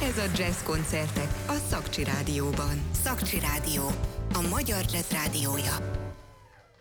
Ez a Jazz Koncertek a Szakcsi Rádióban. Szakcsi Rádió, a magyar jazz rádiója.